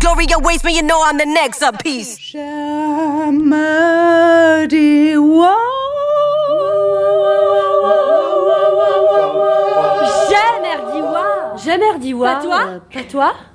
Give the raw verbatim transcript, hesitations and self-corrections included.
Gloria waits me, you know I'm the next up piece. Jamais dit wow. J'ai merdi wa. J'ai merdi wa. Pas toi euh, Pas toi.